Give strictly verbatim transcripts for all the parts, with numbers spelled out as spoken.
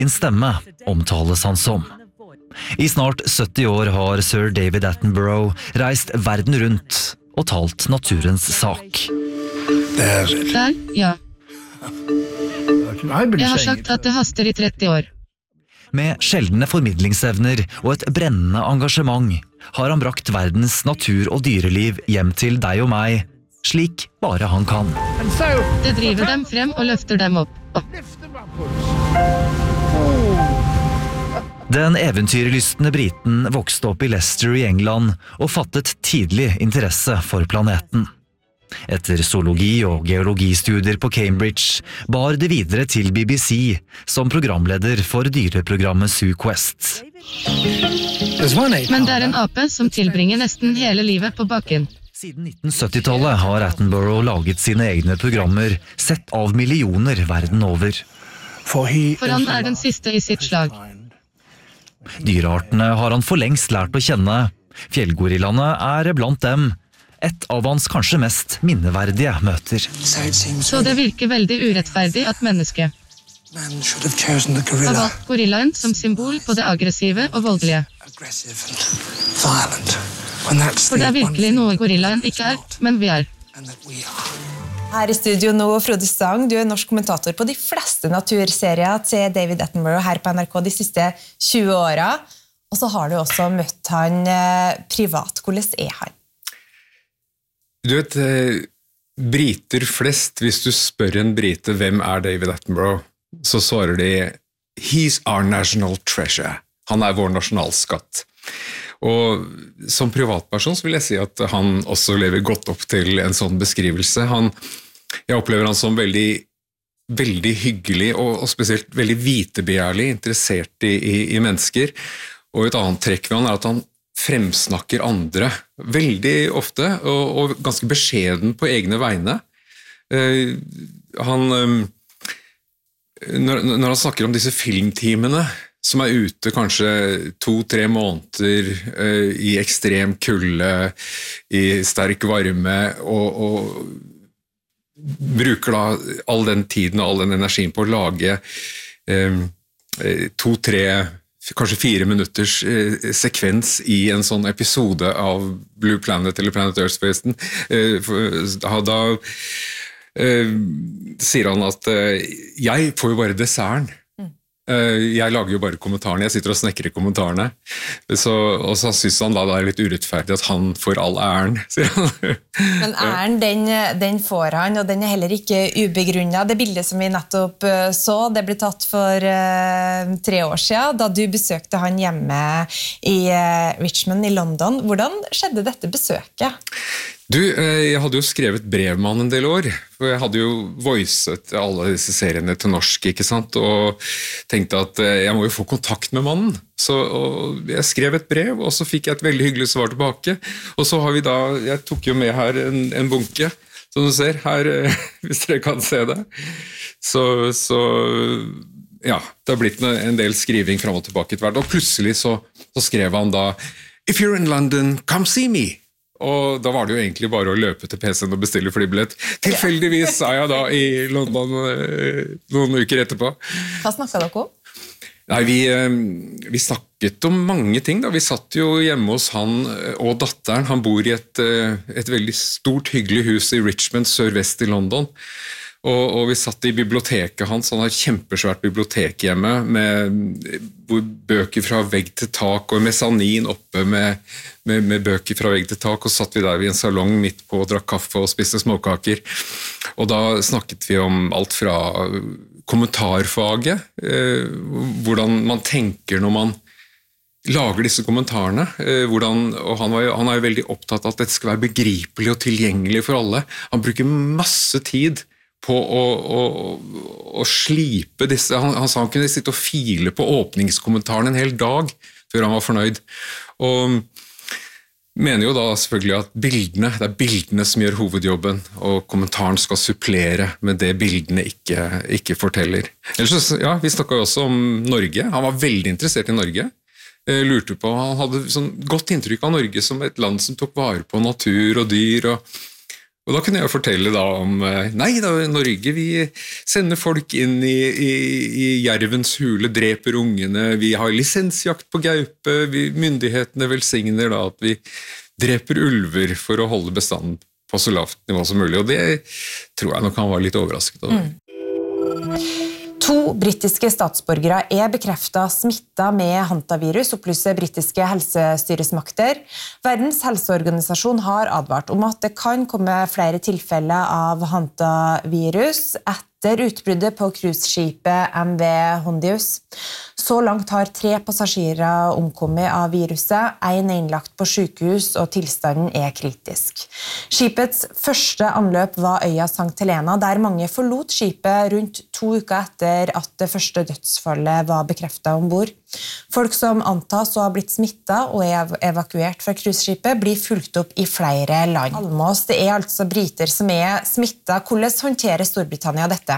'Egen stemme' omtales han som. I snart sytti år har sir David Attenborough reist verden rundt og talt naturens sak. Der, ja. Jeg har sagt at det haster i tretti år. Med sjeldne formidlingsevner og et brennende engasjement har han brakt verdens natur- og dyreliv hjem til deg og meg, slik bare han kan. Det driver dem frem og løfter dem opp. Den eventyrlystne briten vokste opp i Leicester i England og fattet tidlig interesse for planeten. Etter zoologi- og geologistudier på Cambridge bar det videre til B B C som programleder for dyreprogrammet Zoo Quest. Men det er en ape som tilbringer nesten hele livet på bakken. Siden nitten sytti-tallet har Attenborough laget sine egne programmer, sett av millioner verden over. For han er den siste i sitt slag. Dyreartene har han for lengst lært å kjenne. Fjellgorillaene er blant dem. Et av hans kanskje mest minneverdige møter. Så det virker veldig urettferdig at mennesket har valgt gorillaen som symbol på det aggressive og voldelige. For det er virkelig noe gorillaen ikke er, men vi er. Her i studio nå, Frode Stang, du er norsk kommentator på de fleste naturserier til David Attenborough her på N R K de siste tjue åra. Og så har du også møtt han privat. Hvordan er han? Du vet, briter flest, hvis du spør en brite hvem er David Attenborough, så svarer de «He's our national treasure». Han er vår nasjonalskatt. Og som privatperson så vil jeg si at han også lever godt opp til en sånn beskrivelse. Han, jeg opplever han som veldig, veldig hyggelig og, og spesielt veldig vitebegjærlig, interessert i, i, i mennesker. Og et annet trekk ved han er at han fremsnakker andre veldig ofte, og, og ganske beskjeden på egne vegne. Uh, han, um, når, når han snakker om disse filmteamene, som er ute kanskje to-tre måneder uh, i ekstrem kulde, i sterk varme, og, og bruker da all den tiden og all den energien på å lage um, to-tre kanskje fire minutters eh, sekvens i en sånn episode av Blue Planet eller Planet Earth-festen. Eh, da eh, sier han at eh, jeg får jo bare desserten. Jeg lager jo bare kommentarene, jeg sitter og snekrer kommentarene. Så, og så synes han da det er litt urettferdig at han får all æren, sier han. Men æren, den, den får han, og den er heller ikke ubegrunnet. Det bildet som vi nettopp så, det ble tatt for uh, tre år siden, da du besøkte han hjemme i uh, Richmond i London. Hvordan skjedde dette besøket? Du, jeg hadde jo skrevet brev med han en del år, for jeg hadde jo voicet alle disse seriene til norsk, ikke sant, og tenkte at jeg må jo få kontakt med mannen. Så jeg skrev et brev, og så fikk jeg et veldig hyggelig svar tilbake, og så har vi da, jeg tok jo med her en, en bunke, som du ser her, hvis dere kan se det. Så, så ja, det har blitt en del skriving frem og tilbake til hvert, og plutselig så, så skrev han da, «If you're in London, come see me!» Og da var det jo egentlig bare å løpe til P C-en og bestille flybillett. Tilfeldigvis er jeg da i London noen uker etterpå. Hva snakket dere om? Nei, vi, vi snakket om mange ting da. Vi satt jo hjemme hos han og datteren. Han bor i et, et veldig stort, hyggelig hus i Richmond, sørvest i London. Og, og vi satt i biblioteket hans, han har et kjempesvært bibliotek hjemme, med bøker fra vegg til tak, og mezzanin oppe med, med, med bøker fra vegg til tak, og satt vi der i en salong midt på, og drakk kaffe og spiste småkaker. Og da snakket vi om alt fra kommentarfaget, eh, hvordan man tenker når man lager disse kommentarene, eh, hvordan, og han, var jo, han er jo veldig opptatt av at dette skal være begripelig og tilgjengelig for alle. Han bruker masse tid på å, å, å slipe disse, han, han sa han kunne sitte og file på åpningskommentaren en hel dag før han var fornøyd, og mener jo da selvfølgelig at bildene, det er bildene som gjør hovedjobben, og kommentaren skal supplere med det bildene ikke, ikke forteller. Ellers, ja, vi snakket jo også om Norge, han var veldig interessert i Norge, lurte på, han hadde sånn godt inntrykk av Norge som et land som tok vare på natur og dyr, og Og da kunne jeg fortelle da om, nei da, Norge, vi sender folk inn i, i, i jervens hule, dreper ungene, vi har lisensjakt på gaupe, vi, myndighetene velsigner da at vi dreper ulver for å holde bestanden på så lavt nivå som mulig, og det tror jeg nok han var litt overrasket over. Mm. To britiske statsborgere er bekreftet smittet med hantavirus, opplyser britiske helsestyresmakter. Verdens helseorganisasjon har advart om at det kan komme flere tilfeller av hantavirus etter utbruddet på cruiseskipet M V Hondius. Så langt har tre passasjerer omkommet av viruset, en er innlagt på sykehus og tilstanden er kritisk. Skipets første anløp var øya Sankt Helena, der mange forlot skipet rundt to uker etter at det første dødsfallet var bekreftet ombord. Folk som antas å ha blitt smittet og er evakuert fra cruiseskipet blir fulgt opp i flere land. Almås, det er altså briter som er smittet. Hvordan håndterer Storbritannia dette?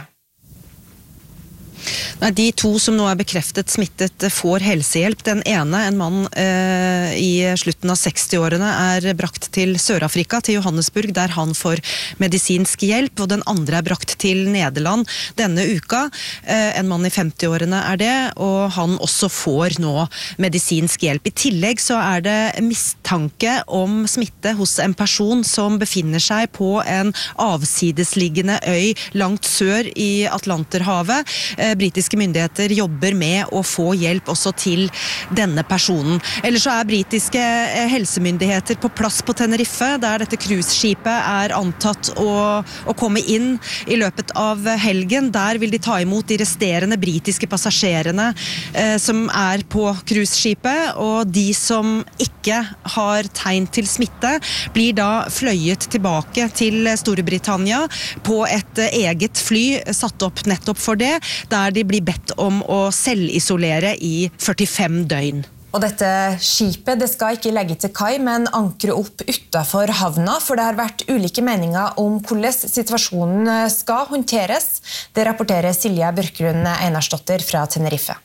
Nei, de to som nå er bekreftet smittet får helsehjelp. Den ene, en mann eh, i slutten av seksti-årene, er brakt til Sør-Afrika, til Johannesburg, der han får medisinsk hjelp, og den andre er brakt til Nederland denne uka. Eh, en mann i femti-årene er det, og han også får nå medisinsk hjelp. I tillegg så er det mistanke om smitte hos en person som befinner seg på en avsidesliggende øy langt sør i Atlanterhavet. Eh, britiske myndigheter jobber med å få hjelp også til denne personen. Ellers så er britiske helsemyndigheter på plass på Tenerife, der dette cruiseskipet er antatt å, å komme inn i løpet av helgen. Der vil de ta imot de resterende britiske passasjerene eh, som er på cruiseskipet, og de som ikke har tegn til smitte, blir da fløyet tilbake til Storbritannia på et eget fly satt opp nettopp for det, der de blir bedt om å selvisolere i førtifem døgn. Og dette skipet det skal ikke legge til kai, men ankre opp utenfor havna, for det har vært ulike meninger om hvordan situasjonen skal håndteres. Det rapporterer Silja Børklund Einarsdotter fra Tenerife.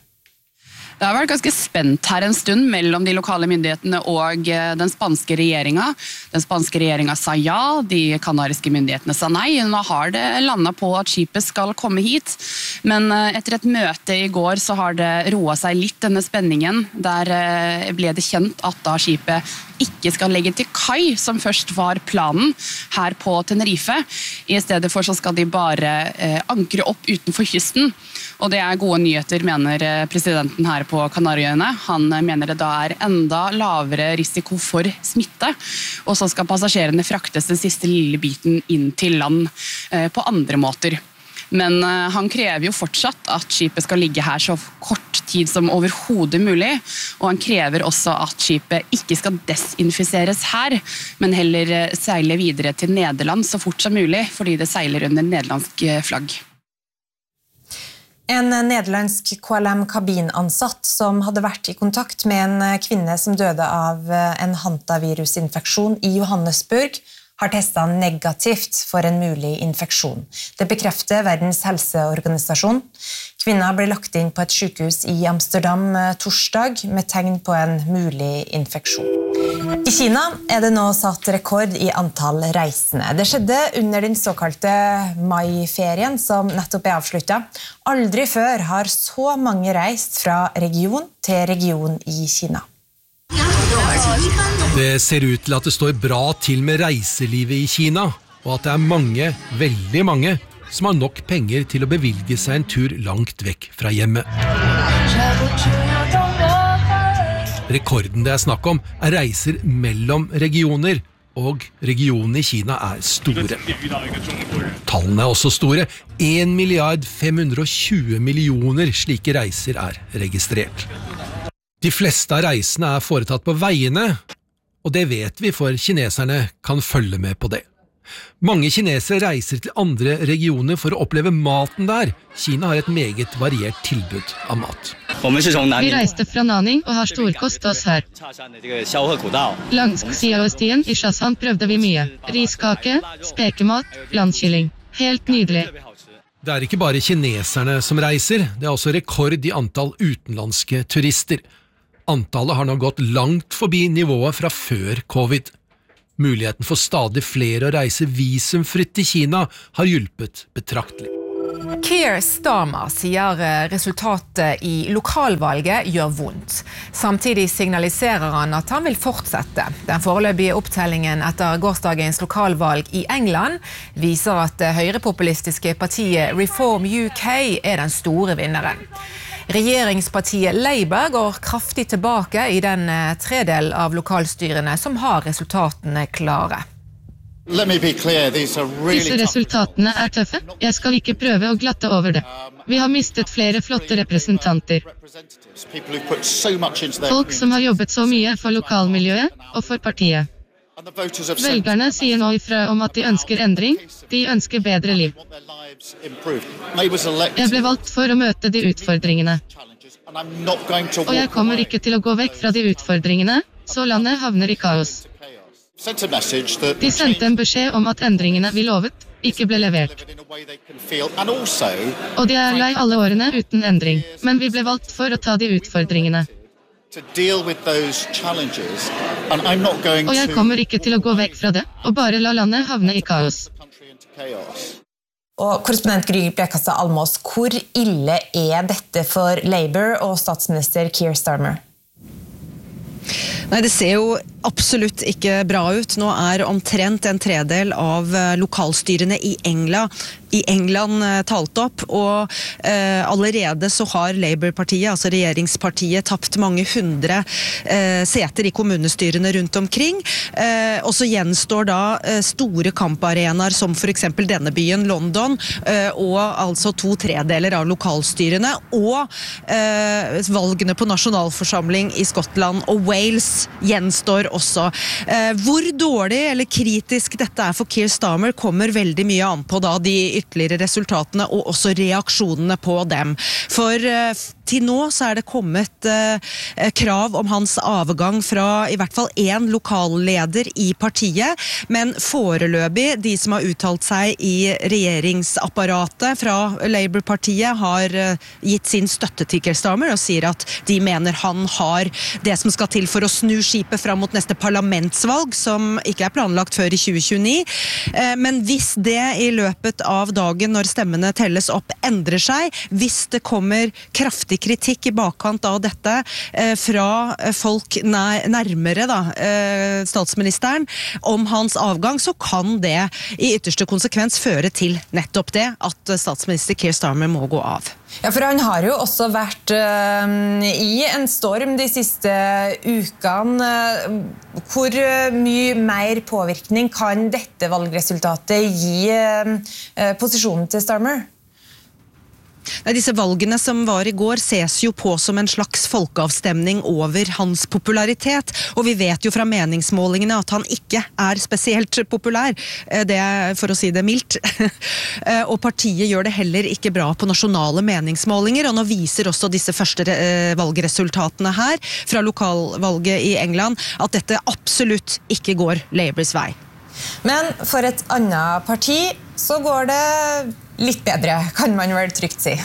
Det har vært ganske spent her en stund mellom de lokale myndighetene og den spanske regjeringen. Den spanske regjeringen sa ja, de kanariske myndighetene sa nei. Nå har det landet på at skipet skal komme hit, men etter et møte i går så har det roet seg litt denne spenningen. Der ble det kjent at da skipet ikke skal legge til kai, som først var planen her på Tenerife. I stedet for så skal de bare ankre opp utenfor kysten. Og det er gode nyheter, mener presidenten her på Kanariøyene. Han mener det da er enda lavere risiko for smitte, og så skal passasjerene fraktes den siste lille biten inn til land på andre måter. Men han krever jo fortsatt at skipet skal ligge her så kort tid som overhodet mulig, og han krever også at skipet ikke skal desinfiseres her, men heller seile videre til Nederland så fort som mulig, fordi det seiler under nederlandsk flagg. En nederlandsk K L M-kabinansatt som hadde vært i kontakt med en kvinne som døde av en hantavirusinfeksjon i Johannesburg, har testet negativt for en mulig infeksjon. Det bekrefter Verdens helseorganisasjon. Kvinna ble lagt inn på et sykehus i Amsterdam torsdag med tegn på en mulig infeksjon. I Kina er det nå satt rekord i antall reisende. Det skjedde under den såkalte mai-ferien som nettopp er avsluttet. Aldri før har så mange reist fra region til region i Kina. Det ser ut til at det står bra til med reiselivet i Kina, og at det er mange, veldig mange, som har nok penger til å bevilge seg en tur langt vekk fra hjemmet. Rekorden det er snakk om er reiser mellom regioner, og regionene i Kina er store. Tallene er også store. en milliard fem hundre og tjue millioner slike reiser er registrert. De fleste av reisene er foretatt på veiene, og det vet vi, for kineserne kan følge med på det. Mange kinesere reiser til andre regioner for å oppleve maten der. Kina har et meget variert tilbud av mat. Vi reiste fra Nanning og har storkost oss her. Langs Xiaostien i Shashan prøvde vi mye. Riskake, spekemat, landkylling. Helt nydelig. Det er ikke bare kineserne som reiser, det er også rekord i antall utenlandske turister. Antallet har nå gått langt forbi nivået fra før covid. Muligheten for stadig flere å reise visumfritt til Kina har hjulpet betraktelig. Keir Starmer sier resultatet i lokalvalget gjør vondt. Samtidig signaliserer han at han vil fortsette. Den foreløpige opptellingen etter gårsdagens lokalvalg i England viser at det høyrepopulistiske partiet Reform U K er den store vinneren. Regjeringspartiet Labour går kraftig tilbake i den tredel av lokalstyrene som har resultatene klare. Disse resultatene er tøffe. Jeg skal ikke prøve å glatte over det. Vi har mistet flere flotte representanter. Folk som har jobbet så mye for lokalmiljøet og for partiet. Velgerne sier nå ifra om at de ønsker endring, de ønsker bedre liv. Jeg ble valgt for å møte de utfordringene. Og jeg kommer ikke til å gå vekk fra de utfordringene, så landet havner i kaos. De sendte en beskjed om at endringene vi lovet ikke ble levert. Og de er lei alle årene uten endring, men vi ble valgt for å ta de utfordringene. Og jeg kommer ikke til å gå vekk fra det, og bare la landet havne i kaos. Og korrespondent Gry Blekastad Almås, hvor ille er dette for Labour og statsminister Keir Starmer? Nei, det ser jo absolutt ikke bra ut. Nå er omtrent en tredel av lokalstyrene i England, i England talt opp, og eh, allerede så har Labour-partiet, altså regjeringspartiet, tapt mange hundre eh, seter i kommunestyrene rundt omkring. Eh, og så gjenstår da eh, store kamparenaer som for eksempel denne byen, London, eh, og altså to tredeler av lokalstyrene, og eh, valgene på nasjonalforsamling i Skottland og Wales gjenstår også. Eh, hvor dårlig eller kritisk dette er for Keir Starmer kommer veldig mye an på da de ytterligere resultatene og også reaksjonene på dem. For eh, til nå så er det kommet eh, krav om hans avgang fra i hvert fall en lokalleder i partiet, men foreløpig de som har uttalt seg i regjeringsapparatet fra Labour-partiet har eh, gitt sin støtte til Keir Starmer og sier at de mener han har det som skal til for å snu skipet fram mot neste parlamentsvalg, som ikke er planlagt før i tjue tjueni. Eh, men hvis det i løpet av dagen når stemmene telles opp endrer seg, hvis det kommer kraftig kritikk i bakkant av dette eh, fra folk nær, nærmere da, eh, statsministeren om hans avgang, så kan det i ytterste konsekvens føre til nettopp det at statsminister Keir Starmer må gå av. Ja, for han har jo også vært uh, i en storm de siste ukene. Hvor mye mer påvirkning kan dette valgresultatet gi uh, posisjonen til Starmer? Nei, disse valgene som var i går ses jo på som en slags folkeavstemning over hans popularitet, og vi vet jo fra meningsmålingene at han ikke er spesielt populær, det er for å si det mildt. Og partiet gjør det heller ikke bra på nasjonale meningsmålinger, og nå viser også disse første valgresultatene her fra lokalvalget i England at dette absolutt ikke går Labours vei. Men for et annet parti så går det litt bedre, kan man vel trygt si.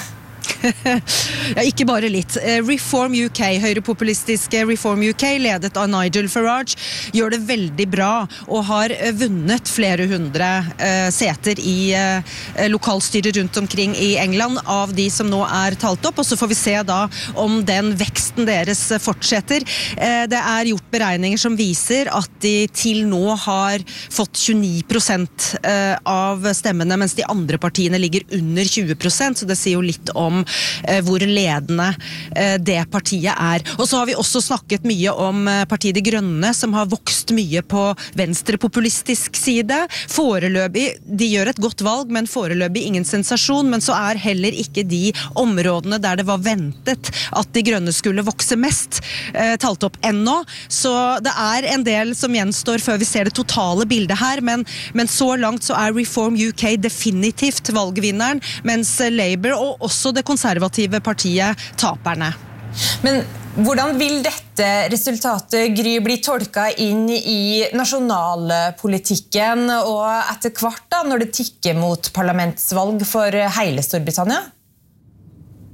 Ja, ikke bare litt. Reform U K, høyrepopulistiske Reform U K, ledet av Nigel Farage, gjør det veldig bra og har vunnet flere hundre uh, seter i uh, lokalstyret rundt omkring i England av de som nå er talt opp, og så får vi se da om den veksten deres fortsetter. Uh, det er gjort beregninger som viser at de til nå har fått tjueni prosent uh, av stemmene, mens de andre partiene ligger under tjue prosent, så det sier jo litt om hvor ledende det partiet er. Og så har vi også snakket mye om partiet De Grønne, som har vokst mye på venstrepopulistisk side. Foreløpig, de gjør et godt valg, men foreløpig ingen sensasjon, men så er heller ikke de områdene der det var ventet at De Grønne skulle vokse mest, talt opp ennå. Så det er en del som gjenstår før vi ser det totale bildet her, men, men så langt så er Reform U K definitivt valgvinneren, mens Labour og også det konservative partiet taperne. Men hvordan vil dette resultatet, Gry, bli tolket inn i nasjonalpolitikken og etter hvert da, når det tikker mot parlamentsvalg for hele Storbritannia?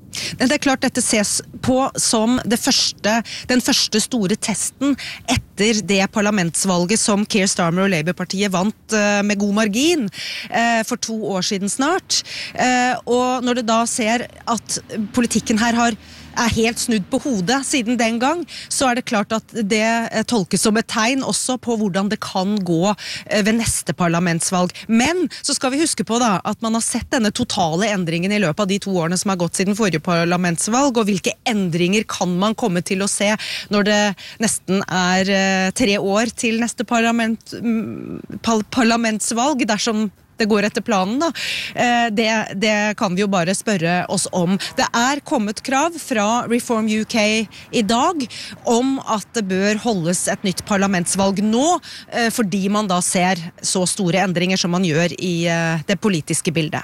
Det er klart dette ses på som det første, den første store testen etter det parlamentsvalget som Keir Starmer og Labour-partiet vant med god margin for to år siden snart. Og når det da ser at politikken her har er helt snudd på hodet siden den gang, så er det klart at det tolkes som et tegn også på hvordan det kan gå ved neste parlamentsvalg. Men så skal vi huske på da, at man har sett denne totale endringen i løpet av de to årene som har gått siden forrige parlamentsvalg, og hvilke endringer kan man komme til å se når det nesten er tre år til neste parlament, parlamentsvalg, dersom det går etter planen da. Det, det kan vi jo bare spørre oss om. Det er kommet krav fra Reform U K i dag om at det bør holdes et nytt parlamentsvalg nå, fordi man da ser så store endringer som man gjør i det politiske bildet.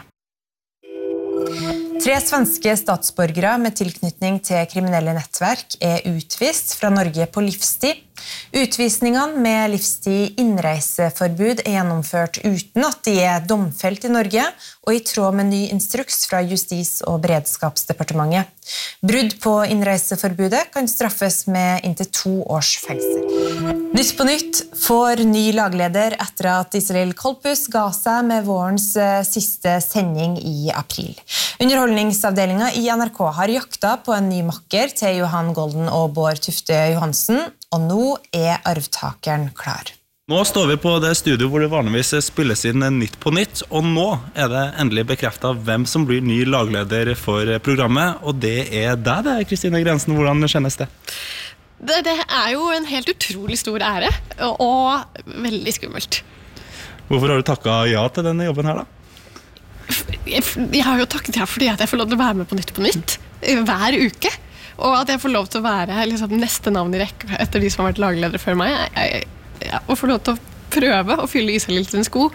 Tre svenske statsborgere med tilknytning til kriminelle nettverk er utvist fra Norge på livstid. Utvisningene med livstid innreiseforbud er gjennomført uten at de er domfelt i Norge, og i tråd med ny instruks fra Justis- og beredskapsdepartementet. Brudd på innreiseforbudet kan straffes med inntil to års fengsel. Nytt på nytt får ny lagleder etter at Iselin Kolpus ga seg med vårens siste sending i april. Underholdningsavdelingen i N R K har jakta på en ny makker til Johan Golden og Bård Tufte Johansen, og nå er arvtakeren klar. Nå står vi på det studio hvor det vanligvis spilles inn Nytt på Nytt, og nå er det endelig bekreftet hvem som blir ny lagleder for programmet, og det er deg det, Kristine Grensen. Hvordan kjennes det? Det, det er jo en helt utrolig stor ære, og, og veldig skummelt. Hvorfor har du takket ja til denne jobben her da? Jeg, jeg har jo takket ja fordi at jeg får lov til å være med på Nytt på Nytt hver uke, og at jeg får lov til å være liksom, neste navn i rekke etter de som har vært lagledere før meg. Jeg, jeg, Ja, og få lov til å prøve å fylle Iselin sin sko.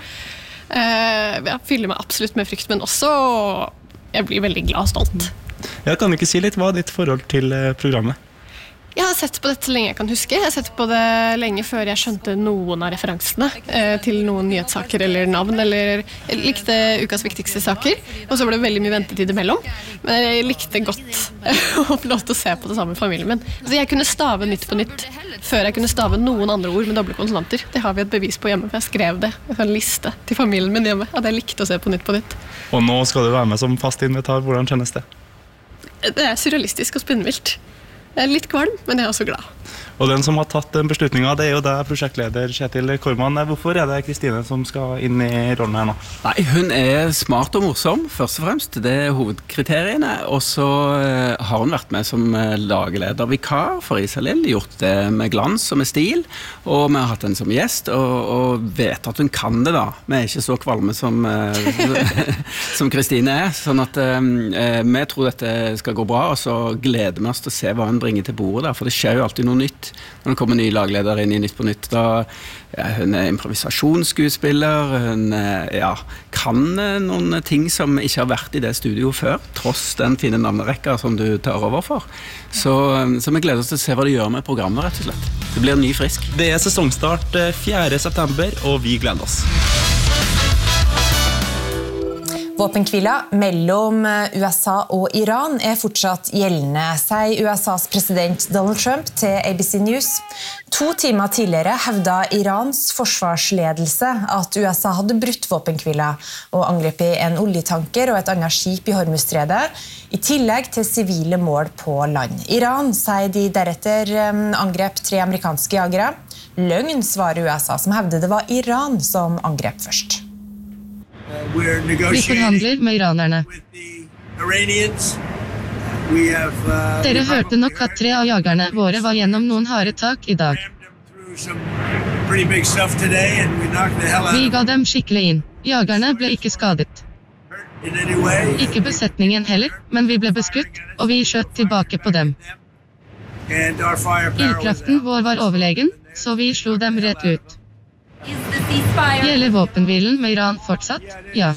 Uh, ja, fylle meg absolutt med frykt, men også jeg blir veldig glad og stolt. Jeg kan ikke si litt hva er ditt forhold til programmet? Jeg har sett på dette så lenge jeg kan huske. Jeg har sett på det lenge før jeg skjønte noen av referansene uh, til noen nyhetssaker eller navn, eller jeg likte ukas viktigste saker, og så ble det veldig mye ventetid imellom. Men jeg likte godt å få lov til å se på det sammen med familien min. Altså, jeg kunne stave Nytt på Nytt før jeg kunne stave noen andre ord med doble konsonanter. Det har vi et bevis på hjemme, for jeg skrev det i en liste til familien min hjemme, at jeg likte å se på Nytt på Nytt. Og nå skal du være med som fast invitar. Hvordan kjennes det? Det er surrealistisk og spinnvilt. Jeg er litt kvalm, men jeg er også glad. Og den som har tatt den beslutningen, det er jo deg, prosjektleder Kjetil Korman. Hvorfor er det Kristine som skal inn i rollen her nå? Nei, hun er smart og morsom, først og fremst. Det er hovedkriteriene. Og så har hun vært med som lagleder vikar for Iselin, gjort det med glans og med stil. Og vi har hatt henne som gjest, og, og vet at hun kan det da. Vi er ikke så kvalme som, som Kristine er. Sånn at eh, vi tror dette skal gå bra, og så gleder vi oss til å se hva hun bringer til bordet der. For det skjer jo alltid noe nytt. Når det kommer ny lagleder inn i Nytt på Nytt, da ja, hun er improvisasjonsskuespiller, hun ja, kan noen ting som ikke har vært i det studioet før, tross den fine navnerekka som du tar over for. Så, så vi gleder oss til å se hva det gjør med programmet, rett og slett. Det blir ny frisk. Det er sesongstart fjerde september, og vi gleder oss. Våpenhvila mellom U S A og Iran er fortsatt gjeldende, sier U S A's president Donald Trump til A B C News. To timer tidligere hevdet Irans forsvarsledelse at U S A hadde brutt våpenhvila og angrepet en oljetanker og et annet skip i Hormuzstredet, i tillegg til sivile mål på land. Iran sier de deretter angrep tre amerikanske jagere. Løgn svarer U S A, som hevder det var Iran som angrep først. Vi forhandler med iranerne. Dere hørte nok at tre av jagerne våre var gjennom noen harde tak i dag. Vi ga dem skikkelig inn. Jagerne ble ikke skadet. Ikke besetningen heller, men vi ble beskutt, og vi skjøt tilbake på dem. Ildkraften vår var overlegen, så vi slo dem rett ut. Gjelder våpenhvilen med Iran fortsatt? Ja.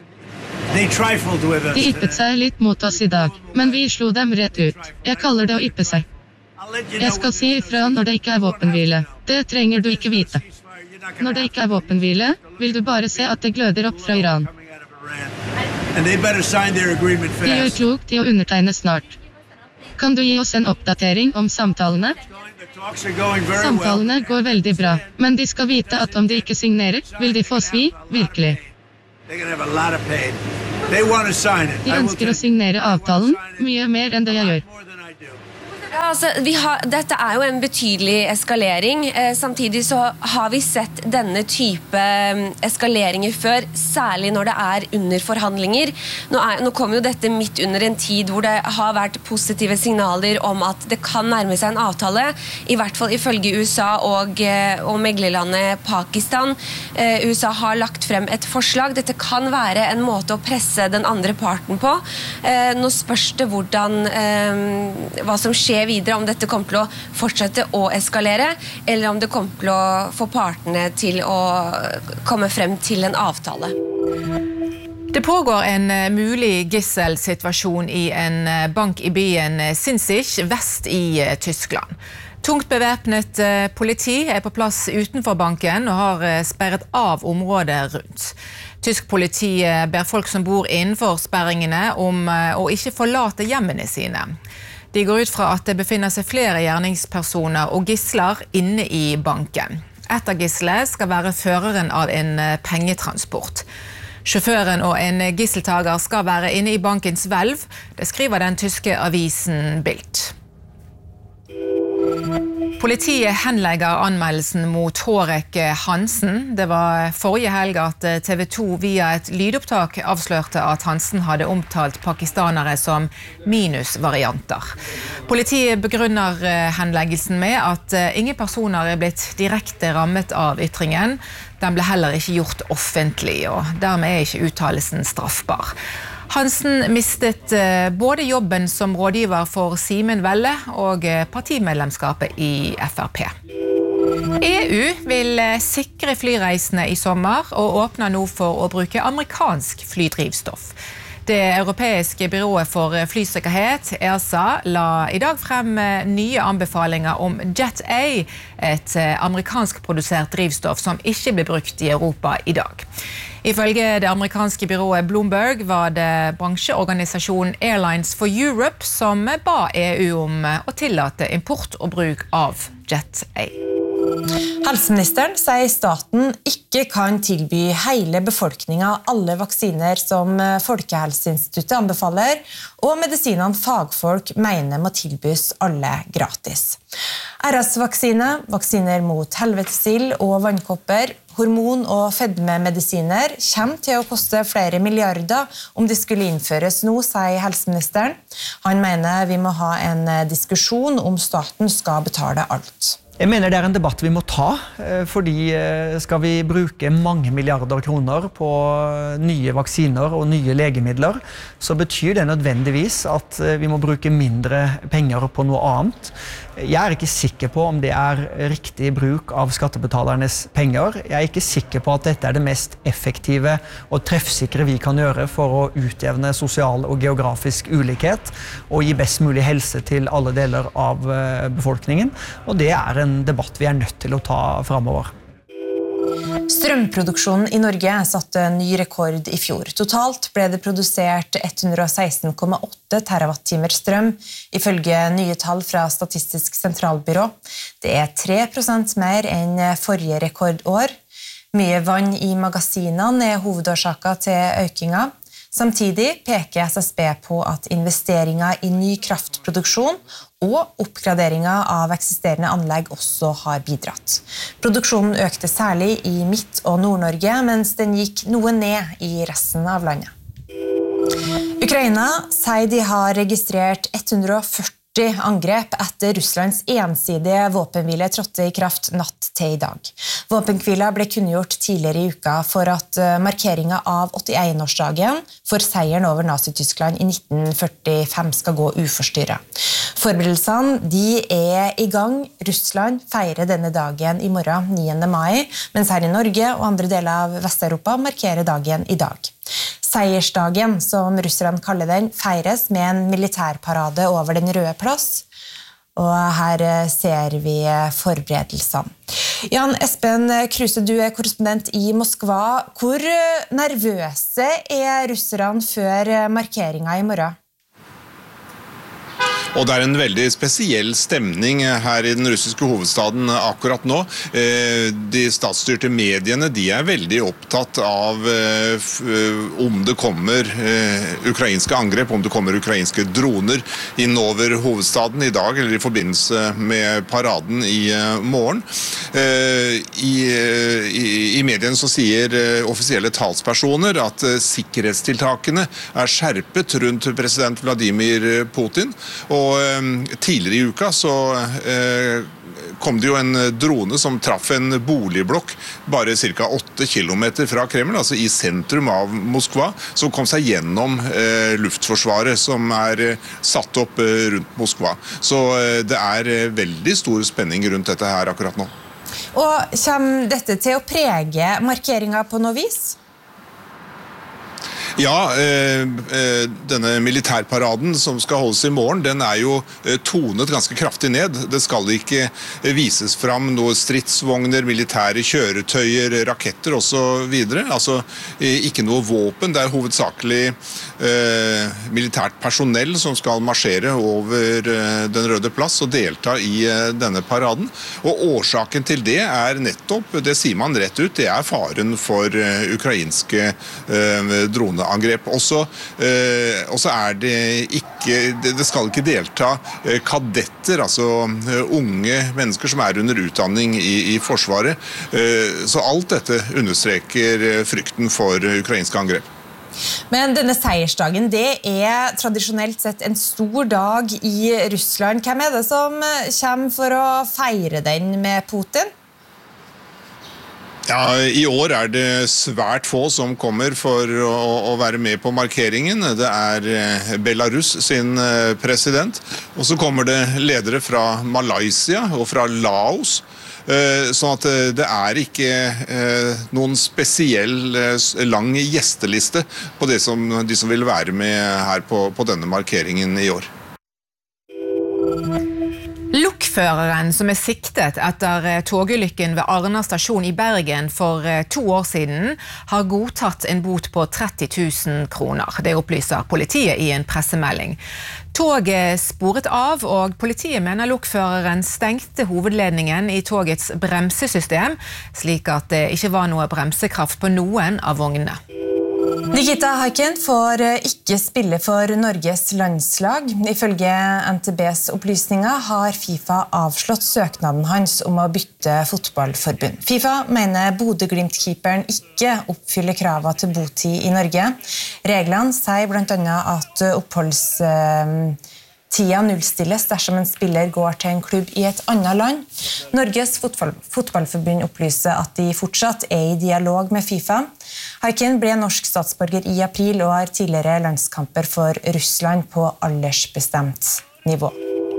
De yppet seg litt mot oss i dag, men vi slo dem rett ut. Jeg kaller det å yppe seg. Jeg skal si ifra når det ikke er våpenhvile. Det trenger du ikke vite. Når det ikke er våpenhvile, vil du bare se at det gløder opp fra Iran. And they better sign their agreement fast. De gjør klokt i å undertegne snart. Kan du gi oss en oppdatering om samtalene? Samtalene går veldig bra, men de skal vite at om de ikke signerer, vil de få svi, virkelig. De ønsker å signere avtalen, mye mer enn det jeg gjør. Ja, altså, vi har, dette er jo en betydelig eskalering. Eh, samtidig så har vi sett denne type eskaleringer før, særlig når det er under forhandlinger. Nå, er, nå kommer jo dette midt under en tid hvor det har vært positive signaler om at det kan nærme seg en avtale, i hvert fall ifølge U S A og, og meglerlandet Pakistan. Eh, U S A har lagt frem et forslag. Dette kan være en måte å presse den andre parten på. Eh, nå spørs det hvordan, eh, hva som skjer videre, om dette kommer til å fortsette å eskalere, eller om det kommer til å få partene til å komme frem til en avtale. Det pågår en mulig gisselsituasjon i en bank i byen Sinzig, vest i Tyskland. Tungt bevæpnet politi er på plass utenfor banken og har sperret av området rundt. Tysk politi ber folk som bor innenfor sperringene om å ikke forlate hjemmene sine. De går ut fra at det befinner seg flere gjerningspersoner og gisler inne i banken. Et av gislene skal være føreren av en pengetransport. Sjåføren og en gisseltager skal være inne i bankens hvelv, det skriver den tyske avisen Bild. Politiet henlegger anmeldelsen mot Hårek Hansen. Det var forrige helg at T V to via et lydopptak avslørte at Hansen hadde omtalt pakistanere som minusvarianter. Politiet begrunner henleggelsen med at ingen personer er blitt direkte rammet av ytringen. Den ble heller ikke gjort offentlig, og dermed er ikke uttalelsen straffbar. Hansen mistet både jobben som rådgiver for Simen Velle og partimedlemskapet i F R P. E U vil sikre flyreisene i sommer og åpner nå for å bruke amerikansk flydrivstoff. Det europeiske byrået for flysikkerhet, E A S A, la i dag frem nye anbefalinger om Jet A, et amerikansk produsert drivstoff som ikke blir brukt i Europa i dag. Ifølge det amerikanske byrået Bloomberg var det bransjeorganisasjonen Airlines for Europe som ba E U om å tillate import og bruk av Jet A. Helseministeren sier staten ikke kan tilby hele befolkningen alle vaksiner som Folkehelseinstituttet anbefaler, og medisinene fagfolk mener må tilbys alle gratis. R S-vaksine, vaksiner mot helvetesild og vannkopper, hormon- og fedmemedisiner kommer til å koste flere milliarder om de skulle innføres nå, sier helseministeren. Han mener vi må ha en diskusjon om staten skal betale alt. Jeg mener det er en debatt vi må ta, fordi skal vi bruke mange milliarder kroner på nye vaksiner og nye legemidler, så betyr det nødvendigvis at vi må bruke mindre penger på noe annet. Jeg er ikke sikker på om det er riktig bruk av skattebetalernes penger. Jeg er ikke sikker på at dette er det mest effektive og treffsikre vi kan gjøre for å utjevne sosial og geografisk ulikhet og gi best mulig helse til alle deler av befolkningen. Og det er en debatt vi er nødt til å ta fremover. Strømproduksjonen i Norge satte ny rekord i fjor. Totalt ble det produsert hundre og seksten komma åtte terawattimer strøm, ifølge nye tall fra Statistisk sentralbyrå. Det er tre prosent mer enn forrige rekordår. Mye vann i magasinene er hovedårsaken til økninga. Samtidig peker S S B på at investeringer i ny kraftproduksjon og oppgraderinger av eksisterende anlegg også har bidratt. Produksjonen økte særlig i Midt- og Nord-Norge, mens den gikk noe ned i resten av landet. Ukraina sier de har registrert hundre og førti angrep etter Russlands ensidige våpenhvile trådte i kraft natt til i dag. Våpenhvila ble kunngjort tidligere i uka for at markeringen av åttien-årsdagen for seieren over Nazi-Tyskland i nitten førtifem skal gå uforstyrret. Forberedelsene de er i gang. Russland feirer denne dagen i morgen niende mai, mens her i Norge og andre deler av Vest-Europa markerer dagen i dag. Seiersdagen, som russerne kaller den, feires med en militærparade over den røde plass, og her ser vi forberedelsene. Jan Espen Kruse, du er korrespondent i Moskva. Hvor nervøse er russerne før markeringen i morgen? Og det er en veldig spesiell stemning her i den russiske hovedstaden akkurat nå. De statsstyrte mediene, de er veldig opptatt av om det kommer ukrainske angrep, om det kommer ukrainske droner innover hovedstaden i dag, eller i forbindelse med paraden i morgen. I, i, i mediene så sier offisielle talspersoner at sikkerhetstiltakene er skjerpet rundt president Vladimir Putin, og Og tidligere i uka så eh, kom det jo en drone som traff en boligblokk bare cirka åtte kilometer fra Kreml, altså i sentrum av Moskva, som kom seg gjennom eh, luftforsvaret som er eh, satt opp eh, rundt Moskva. Så eh, det er eh, veldig stor spenning rundt dette her akkurat nå. Og kommer dette til å prege markeringen på noe vis? Ja, eh, denne militærparaden som skal holdes i morgen, den er jo tonet ganske kraftig ned. Det skal ikke vises fram noen stridsvogner, militære kjøretøyer, raketter og så videre. Altså ikke noe våpen. Det er hovedsakelig eh, militært personell som skal marsjere over eh, den røde plass og delta i eh, denne paraden. Og årsaken til det er nettopp, det sier man rett ut, det er faren for eh, ukrainske eh, droner. Angrep. Også, eh, også er det ikke, det skal ikke delta eh, kadetter, altså eh, unge mennesker som er under utdanning i, i forsvaret. Eh, så alt dette understreker eh, frykten for eh, ukrainske angrep. Men denne seiersdagen, det er tradisjonelt sett en stor dag i Russland. Hvem er det som kommer for å feire den med Putin? Ja, i år er det svært få som kommer for å, å være med på markeringen. Det er Belarus sin president, og så kommer det ledere fra Malaysia og fra Laos. Sånn at det er ikke noen spesiell lang gjesteliste på det som, de som vil være med her på, på denne markeringen i år. Lokføreren som er siktet etter togulykken ved Arna stasjon i Bergen for to år siden, har godtatt en bot på tretti tusen kroner. Det opplyser politiet i en pressemelding. Toget sporet av, og politiet mener lokføreren stengte hovedledningen i togets bremsesystem, slik at det ikke var noe bremsekraft på noen av vognene. Nikita Haikin får ikke spille for Norges landslag. Ifølge N T Bs opplysninger har FIFA avslått søknaden hans om å bytte fotballforbund. FIFA mener Bodø-Glimt-keeperen ikke oppfyller kravet til botid i Norge. Reglene sier blant annet at oppholds Tida nullstilles dersom en spiller går til en klubb i et annet land. Norges fotball, fotballforbund opplyser at de fortsatt er i dialog med FIFA. Haikin ble norsk statsborger i april og har tidligere landskamper for Russland på aldersbestemt nivå.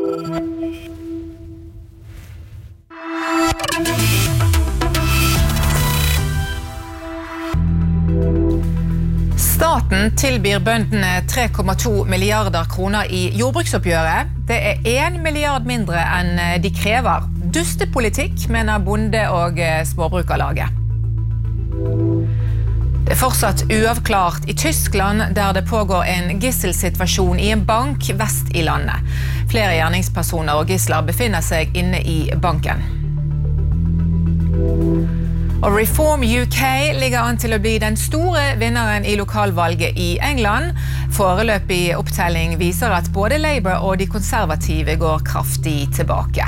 Staten tilbyr bøndene tre komma to milliarder kroner i jordbruksoppgjøret. Det er en milliard mindre enn de krever. Dustepolitikk, mener Bonde- og Småbrukerlaget. Det er fortsatt uavklart i Tyskland, der det pågår en gisselsituasjon i en bank vest i landet. Flere gjerningspersoner og gissler befinner seg inne i banken. Og Reform U K ligger an til å bli den store vinneren i lokalvalget i England. Foreløpig opptelling viser at både Labour og de konservative går kraftig tilbake.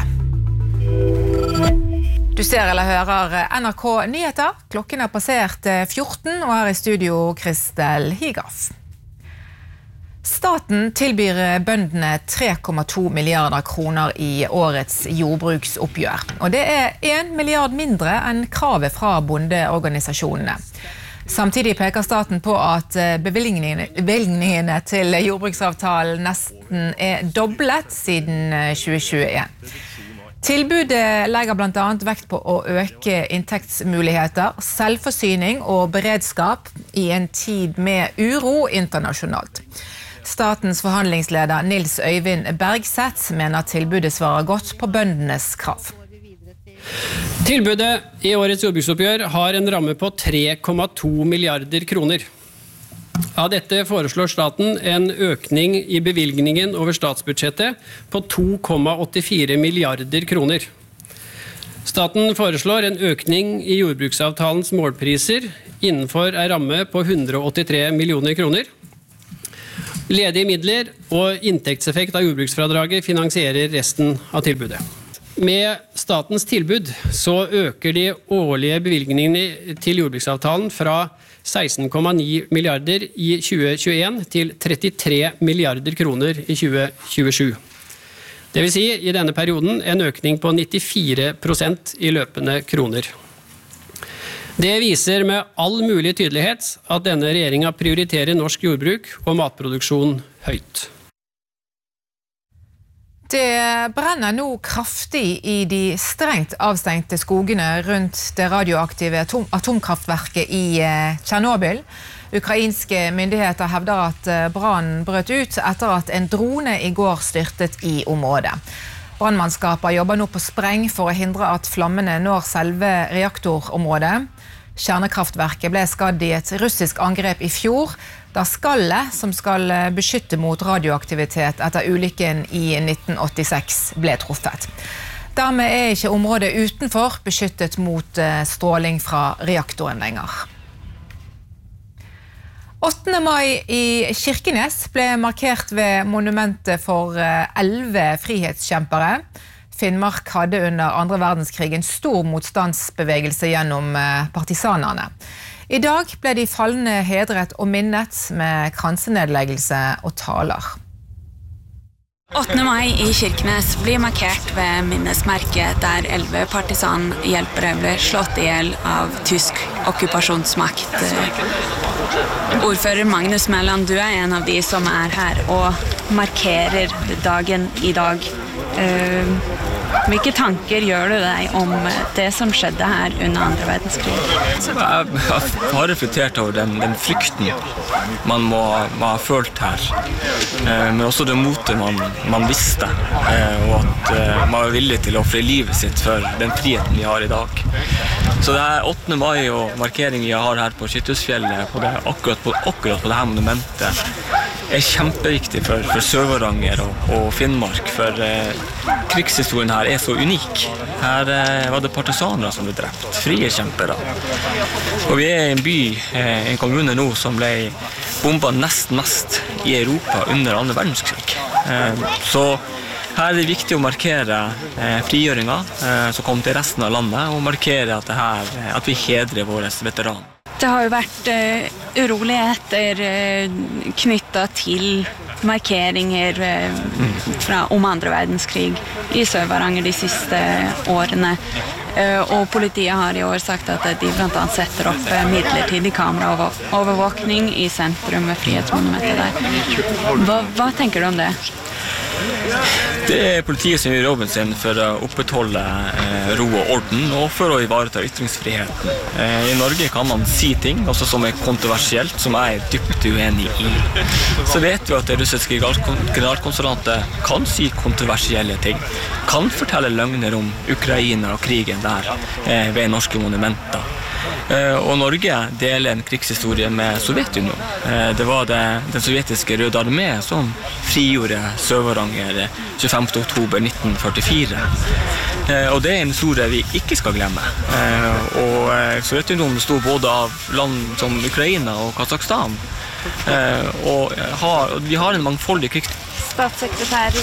Du ser eller hører N R K Nyheter. Klokken er passert fjorten, og her i studio Kristel Higraf. Staten tilbyr bøndene tre komma to milliarder kroner i årets jordbruksoppgjør. Og det er en milliard mindre enn kravet fra bondeorganisasjonene. Samtidig peker staten på at bevilgningene, bevilgningene til jordbruksavtalen nesten er doblet siden tjue tjueen. Tilbudet legger blant annet vekt på å øke inntektsmuligheter, selvforsyning og beredskap i en tid med uro internasjonalt. Statens forhandlingsleder Nils Øyvind Bergseth mener tilbudet svarer godt på bøndenes krav. Tilbudet i årets jordbruksoppgjør har en ramme på tre komma to milliarder kroner. Av dette foreslår staten en økning i bevilgningen over statsbudsjettet på to komma åttifire milliarder kroner. Staten foreslår en økning i jordbruksavtalens målpriser innenfor en ramme på hundre og åttitre millioner kroner. Ledige midler og inntektseffekt av jordbruksfradraget finansierer resten av tilbudet. Med statens tilbud så øker de årlige bevilgningene til jordbruksavtalen fra seksten komma ni milliarder i tjue tjueen til trettitre milliarder kroner i tjue tjuesju. Det vil si i denne perioden en økning på nittifire prosent i løpende kroner. Det viser med all mulig tydelighet at denne regjeringen prioriterer norsk jordbruk og matproduksjon høyt. Det brenner nå kraftig i de strengt avstengte skogene rundt det radioaktive atom- atomkraftverket i Tjernobyl. Ukrainske myndigheter hevder at brannen brøt ut etter at en drone i går styrtet i området. Brannmannskaper jobber nå på spreng for å hindre at flammene når selve reaktorområdet. Kjernekraftverket ble skadd i et russisk angrep i fjor, da skallet som skal beskytte mot radioaktivitet etter ulykken i nitten åttiseks ble truffet. Dermed er ikke området utenfor beskyttet mot stråling fra reaktoren lenger. åttende mai i Kirkenes ble markert ved monumentet for elleve frihetskjempere. Finnmark hadde under andre verdenskrig en stor motstandsbevegelse gjennom partisanerne. I dag ble de fallne hedret og minnet med kransenedleggelse og taler. åttende mai i Kirkenes blir markert ved minnesmerket der elleve partisanhjelpere ble slått ihjel av tysk okkupasjonsmakt. Ordfører Magnus Mæland, du er en av de som er her og markerer dagen i dag. Hvilke tanker gjør du deg om det som skjedde her under andre verdenskrig? Jeg har reflektert over den, den frykten man må, må ha følt her, men også det motet man, man visste, og at man var villig til å ofre livet sitt for den friheten vi har i dag. Så det er åttende mai og markeringen vi har her på Skytthusfjellet, på det, akkurat, på, akkurat på det her monumentet, er kjempeviktig for, for Sør-Varanger og, og Finnmark, for eh, krigshistorien her er så unik. Her eh, var det partisaner som ble drept, frie kjempere. Og vi er i en by, eh, en kommune nå, som ble bombet nest mest i Europa under andre verdenskrig. Eh, så her er det viktig å markere eh, frigjøringen eh, som kom til resten av landet, og markere at, det her, at vi hedrer våre veteraner. Det har jo vært uh, uroligheter uh, knyttet til markeringer uh, fra, om andre verdenskrig i Sør-Varanger de siste årene. Uh, og politiet har i år sagt at de blant annet setter opp uh, midlertidig kameraovervåkning i sentrum ved Frihetsmonumentet der. Hva, hva tenker du om det? Det er politiet som gjør jobben sin for å opprettholde eh, ro og orden, og for å ivareta ytringsfriheten. Eh, I Norge kan man si ting, også som er kontroversielt, som jeg er dypt uenig i. Så vet vi at det russiske generalkonsulatet kan si kontroversielle ting, kan fortelle løgner om Ukraina og krigen der eh, ved norske monumenter. Eh, og Norge deler en krigshistorie med Sovjetunionen. Eh, det var det, den sovjetiske Røde Armé som frigjorde Sør-Varanger tjuefemte oktober nitten førtifire. Eh, og det er en historie vi ikke skal glemme. Eh, og eh, Sovjetunionen bestod både av land som Ukraina og Kazakhstan. Eh, og, har, og vi har en mangfoldig krig. Statssekretær,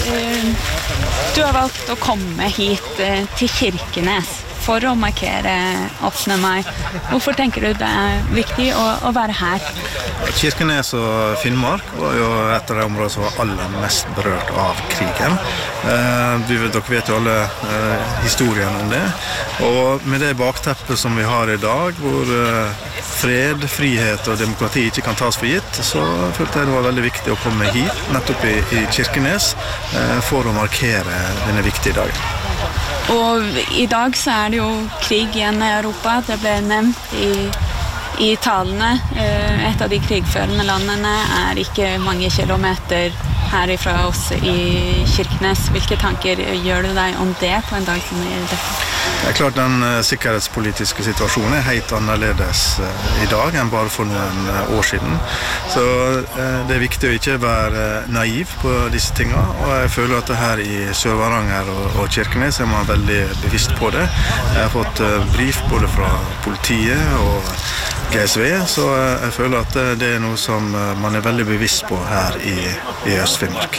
du har valgt å komme hit til Kirkenes for å markere åttende mai. Hvorfor tenker du det er viktig å, å være her? Kirkenes og Finnmark var jo et av de områdene som var aller mest berørt av krigen. Eh, vi, dere vet jo alle eh, historien om det. Og med det bakteppet som vi har i dag, hvor eh, fred, frihet og demokrati ikke kan tas for gitt, så følte jeg det var veldig viktig å komme hit, nettopp i, i Kirkenes, eh, for å markere denne viktige dagen. Og i dag så er det jo krig igjen i Europa. Det ble nevnt i, i talene. Et av de krigførende landene er ikke mange kilometer herifra oss i Kirkenes. Hvilke tanker gjør du deg om det på en dag som i dette? Det er klart den sikkerhetspolitiske situasjonen er helt annerledes i dag enn bare for noen år siden. Så det er viktig å ikke være naiv på disse tingene, og jeg føler at her i Sør-Varanger og Kirkenes er man veldig bevisst på det. Jeg har fått brief både fra politiet og G S V, så jeg føler at det er noe som man er veldig bevisst på her i, i Øst-Finnmark.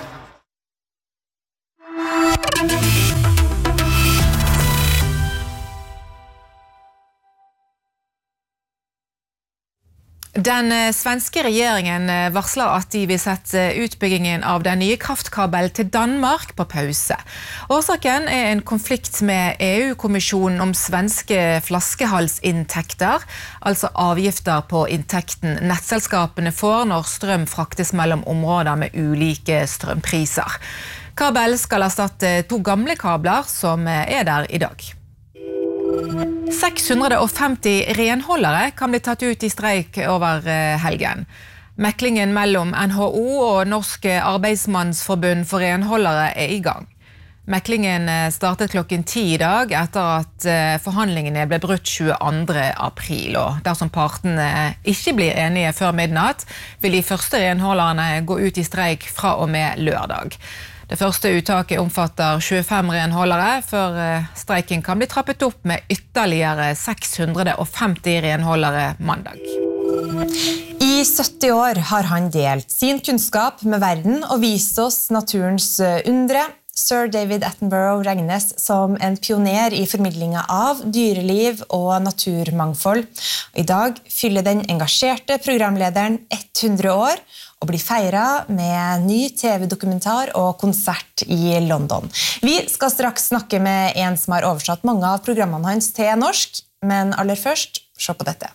Den svenske regjeringen varsler at de vil sette utbyggingen av den nye kraftkabelen til Danmark på pause. Årsaken er en konflikt med E U-kommisjonen om svenske flaskehalsinntekter, altså avgifter på inntekten nettselskapene får når strøm fraktes mellom områder med ulike strømpriser. Kabelen skal erstatte to gamle kabler som er der i dag. seks hundre og femti renholdere kan bli tatt ut i streik over helgen. Meklingen mellom N H O og Norsk Arbeidsmannsforbund for renholdere er i gang. Meklingen startet klokken ti i dag etter at forhandlingene ble brutt tjueandre april. Og dersom partene ikke blir enige før midnatt, vil de første renholderne gå ut i streik fra og med lørdag. Det første uttaket omfatter tjuefem renholdere, før streiken kan bli trappet opp med ytterligere seks hundre og femti renholdere mandag. I sytti år har han delt sin kunnskap med verden og vist oss naturens undre. Sir David Attenborough regnes som en pioner i formidlingen av dyreliv og naturmangfold. I dag fyller den engasjerte programlederen hundre år og blir feiret med ny T V-dokumentar og konsert i London. Vi skal straks snakke med en som har oversatt mange av programmene hans til norsk, men aller først, se på dette.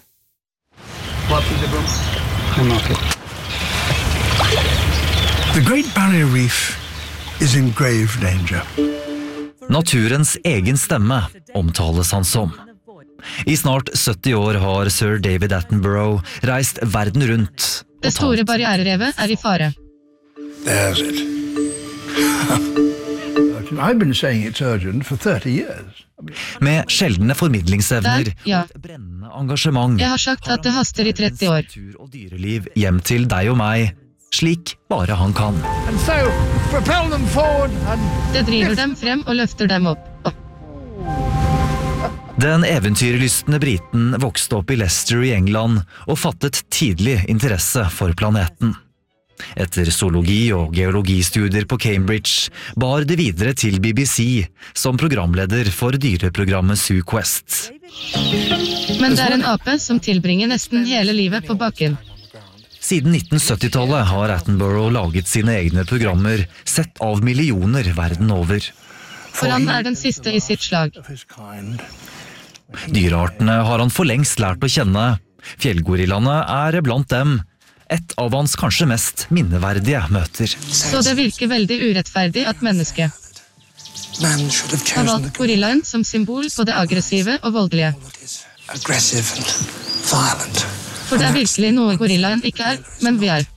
The Great Barrier Reef is in grave danger. Naturens egen stemme omtales han som. I snart sytti år har Sir David Attenborough reist verden rundt. Det store barriererevet er i fare. There's it. I've been saying it's urgent for thirty years. Med sjeldne formidlingsevner Der, ja. og et brennende engasjement Jeg har sagt at det haster i tretti år. og dyreliv hjem til deg og meg, slik bare han kan. And so, propel them forward and... Det driver dem frem og løfter dem opp. Den eventyrlystne briten vokste opp i Leicester i England og fattet tidlig interesse for planeten. Etter zoologi- og geologistudier på Cambridge bar det videre til B B C som programleder for dyreprogrammet Zoo Quest. Men det er en ape som tilbringer nesten hele livet på bakken. Siden nitten sytti-tallet har Attenborough laget sine egne programmer sett av millioner verden over. For han er den siste i sitt slag. Dyreartene har han for lengst lært å kjenne. Fjellgorillaene er blant dem. Et av hans kanskje mest minneverdige møter. Så det virker veldig urettferdig at mennesket har valgt gorillaen som symbol på det aggressive og voldelige. For det er virkelig noe gorillaen ikke er, men vi er.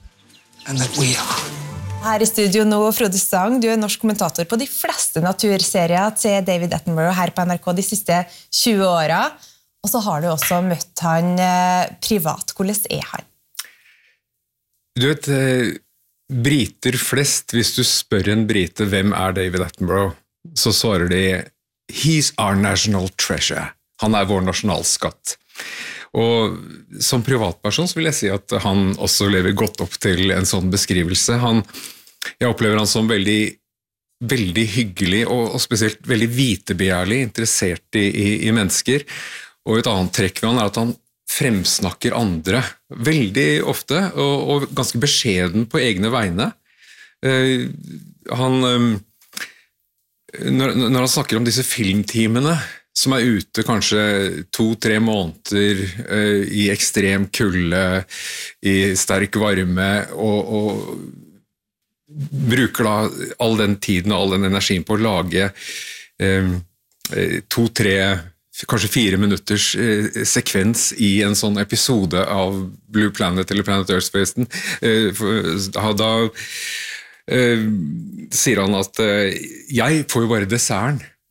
Her i studio nå, Frode Stang, du er norsk kommentator på de fleste naturserier til David Attenborough her på N R K de siste tjue åra. Og så har du også møtt han privat. Hvordan er han? Du vet, briter flest, hvis du spør en brite hvem er David Attenborough, så svarer de «He's our national treasure». Han er vår nasjonalskatt. Og som privatperson så vil jeg si at han også lever godt opp til en sånn beskrivelse. Han, jeg opplever han som veldig, veldig hyggelig og, og spesielt veldig vitebegjærlig, interessert i, i, i mennesker. Og et annet trekk ved han er at han fremsnakker andre veldig ofte, og, og ganske beskjeden på egne vegne. Uh, han, um, når, når han snakker om disse filmteamene, som er ute kanskje to-tre måneder uh, i ekstrem kulde, i sterk varme, og, og bruker da all den tiden og all den energien på å lage um, to-tre kanskje fire minutters eh, sekvens i en sånn episode av Blue Planet eller Planet Earth-festen. Eh, da eh, sier han at eh, jeg får jo bare desserten.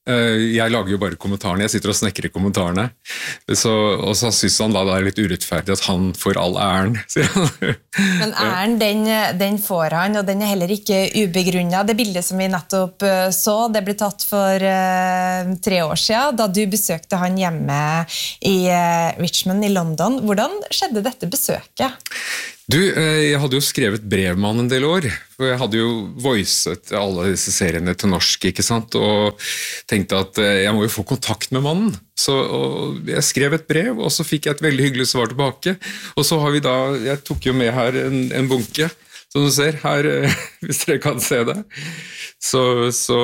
Jeg lager jo bare kommentarene, jeg sitter og snekker i kommentarene. Så, og så synes han da det er litt urettferdig at han får all æren, sier han. Men æren, den, den får han, og den er heller ikke ubegrunnet. Det bildet som vi nettopp så, det ble tatt for uh, tre år siden, da du besøkte han hjemme i uh, Richmond i London. Hvordan skjedde dette besøket? Du, jeg hadde jo skrevet brev med han en del år, for jeg hadde jo voicet alle disse seriene til norsk, ikke sant, og tenkte at jeg må jo få kontakt med mannen. Så jeg skrev et brev, og så fikk jeg et veldig hyggelig svar tilbake, og så har vi da, jeg tok jo med her en, en bunke, som du ser, her, hvis dere kan se det. Så, så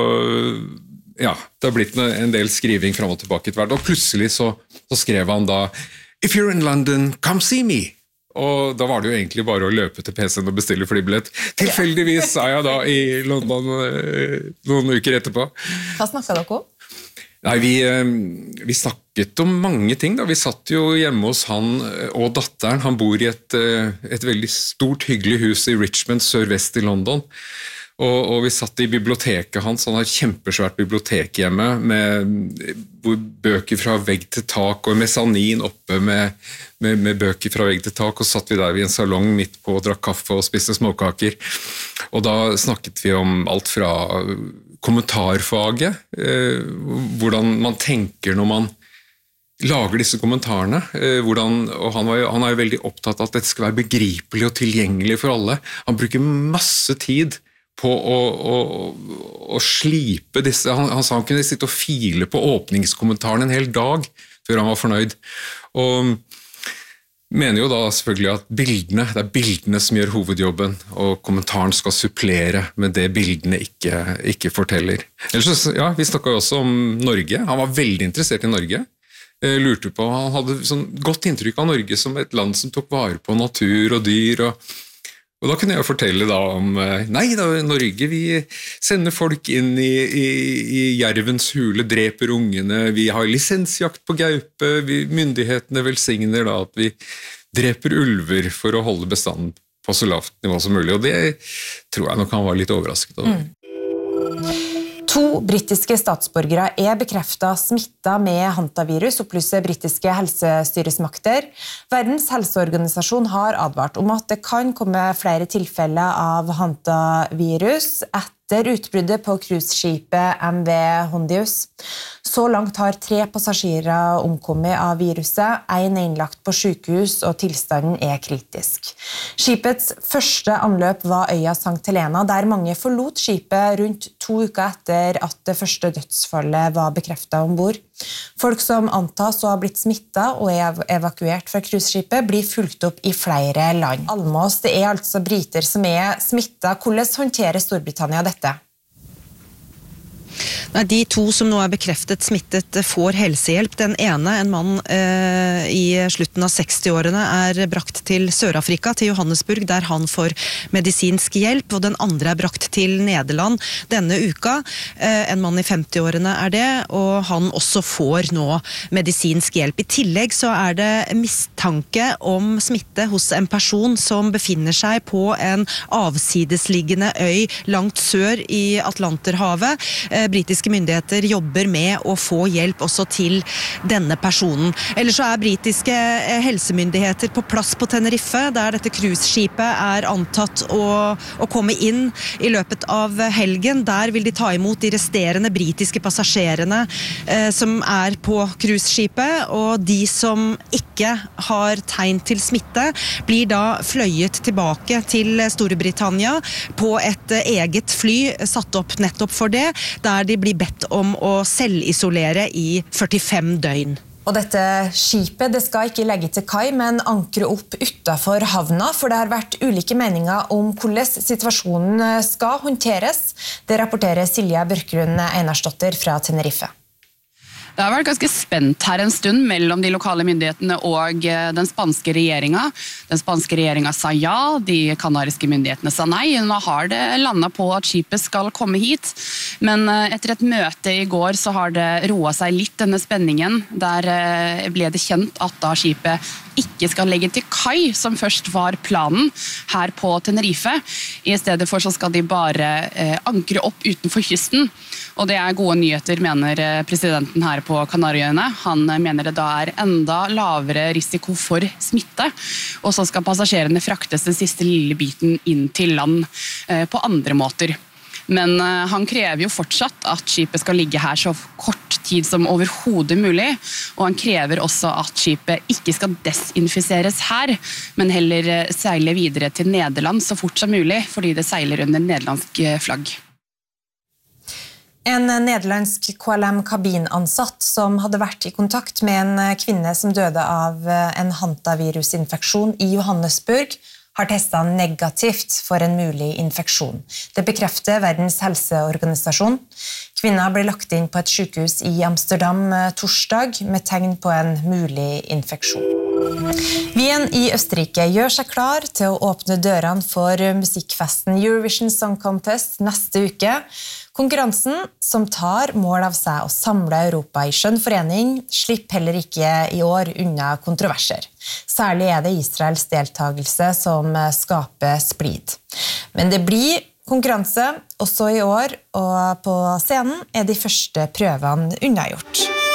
ja, det har blitt en del skriving frem og tilbake til hvert, og plutselig så, så skrev han da, «If you're in London, come see me!» Og da var det jo egentlig bare å løpe til P C-en og bestille flybillett. Tilfeldigvis er jeg da i London noen uker etterpå. Hva snakket dere om? Nei, vi, vi snakket om mange ting da. Vi satt jo hjemme hos han og datteren. Han bor i et, et veldig stort, hyggelig hus i Richmond, sørvest i London. Og, og vi satt i biblioteket hans, han har et kjempesvært bibliotek hjemme, med bøker fra vegg til tak, og mesanin oppe med, med, med bøker fra vegg til tak, og satt vi der i en salong midt på, og drakk kaffe og spiste småkaker. Og da snakket vi om alt fra kommentarfaget, eh, hvordan man tenker når man lager disse kommentarene, eh, hvordan, og han, var jo, han er jo veldig opptatt av at dette skal være begripelig og tilgjengelig for alle. Han bruker masse tid på å, å, å slipe disse, han, han sa han kunne sitte og file på åpningskommentaren en hel dag før han var fornøyd, og mener jo da selvfølgelig at bildene, det er bildene som gjør hovedjobben, og kommentaren skal supplere med det bildene ikke, ikke forteller. Ellers, ja, vi snakket jo også om Norge, han var veldig interessert i Norge, lurte på, han hadde sånn godt inntrykk av Norge som et land som tok vare på natur og dyr, og Og da kunne jeg fortelle da om, nei da, Norge, vi sender folk inn i, i, i jervens hule, dreper ungene, vi har lisensjakt på gaupe, vi, myndighetene velsigner da at vi dreper ulver for å holde bestanden på så lavt nivå som mulig, og det tror jeg nok han var litt overrasket over. Mm. To britiske statsborgere er bekreftet smittet med hantavirus, opplyser britiske helsestyresmakter. Verdens helseorganisasjon har advart om at det kan komme flere tilfeller av hantavirus etter utbruddet på cruiseskipet M V Hondius. Så langt har tre passasjerer omkommet av viruset, en er innlagt på sykehus og tilstanden er kritisk. Skipets første anløp var øya Sankt Helena, der mange forlot skipet rundt to uker etter at det første dødsfallet var bekreftet ombord. Folk som antas å ha blitt smittet og er evakuert fra cruiseskipet blir fulgt opp i flere land. Almås, det er altså briter som er smittet. Hvordan håndterer Storbritannia dette? Nei, de to som nå er bekreftet smittet får helsehjelp. Den ene, en mann eh, i slutten av seksti-årene, er brakt til Sør-Afrika, til Johannesburg, der han får medisinsk hjelp, og den andre er brakt til Nederland denne uka. Eh, en mann i femti-årene er det, og han også får nå medisinsk hjelp. I tillegg så er det mistanke om smitte hos en person som befinner seg på en avsidesliggende øy langt sør i Atlanterhavet. Eh, britiske myndigheter jobber med å få hjelp også til denne personen. Ellers så er britiske helsemyndigheter på plass på Tenerife, der dette cruiseskipet er antatt å, å komme inn i løpet av helgen. Der vil de ta imot de resterende britiske passasjerene eh, som er på cruiseskipet, og de som ikke har tegn til smitte, blir da fløyet tilbake til Storbritannia på et eget fly satt opp nettopp for det, der de blir bedt om å selvisolere i førtifem døgn. Og dette skipet det skal ikke legge til kai, men ankre opp utenfor havna, for det har vært ulike meninger om hvordan situasjonen skal håndteres. Det rapporterer Silja Børklund Einarsdotter fra Tenerife. Det har vært ganske spent her en stund mellom de lokale myndighetene og den spanske regjeringen. Den spanske regjeringen sa ja, de kanariske myndighetene sa nei. Nå har det landet på at skipet skal komme hit. Men etter et møte i går så har det roet seg litt, denne spenningen. Der ble det kjent at da skipet ikke skal legge til kai, som først var planen her på Tenerife. I stedet for så skal de bare ankre opp utenfor kysten. Og det er gode nyheter, mener presidenten her på Kanariøyene. Han mener det da er enda lavere risiko for smitte, og så skal passasjerene fraktes den siste lille biten inn til land på andre måter. Men han krever jo fortsatt at skipet skal ligge her så kort tid som overhodet mulig, og han krever også at skipet ikke skal desinfiseres her, men heller seile videre til Nederland så fort som mulig, fordi det seiler under nederlandsk flagg. En nederlandsk K L M-kabinansatt som hadde vært i kontakt med en kvinne som døde av en hantavirusinfeksjon i Johannesburg, har testet negativt for en mulig infeksjon. Det bekrefter Verdens helseorganisasjon. Kvinna ble lagt inn på et sykehus i Amsterdam torsdag med tegn på en mulig infeksjon. Wien i Østerrike gjør seg klar til å åpne dørene for musikkfesten Eurovision Song Contest neste uke. Konkurransen, som tar mål av seg å samle Europa i skjønn forening, slipper heller ikke i år unna kontroverser. Særlig er det Israels deltagelse som skaper splid. Men det blir konkurranse også i år, og på scenen er de første prøvene unnagjort.